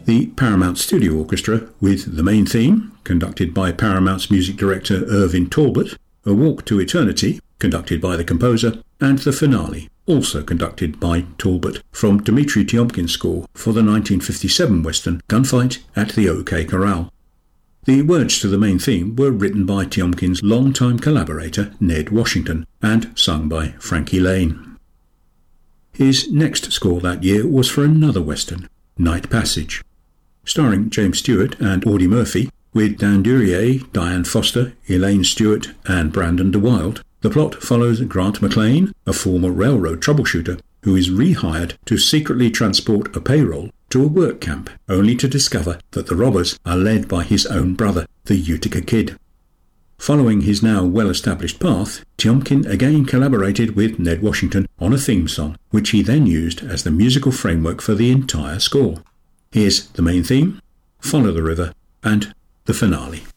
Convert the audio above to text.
The Paramount Studio Orchestra with the main theme, conducted by Paramount's music director Irving Talbot, A Walk to Eternity, conducted by the composer, and the finale, also conducted by Talbot, from Dmitri Tiomkin's score for the 1957 western Gunfight at the OK Corral. The words to the main theme were written by Tiomkin's longtime collaborator Ned Washington and sung by Frankie Laine. His next score that year was for another western, Night Passage. Starring James Stewart and Audie Murphy, with Dan Duryea, Diane Foster, Elaine Stewart and Brandon DeWilde, the plot follows Grant McLean, a former railroad troubleshooter, who is rehired to secretly transport a payroll to a work camp, only to discover that the robbers are led by his own brother, the Utica Kid. Following his now well-established path, Tiomkin again collaborated with Ned Washington on a theme song, which he then used as the musical framework for the entire score. Here's the main theme, Follow the River, and the finale.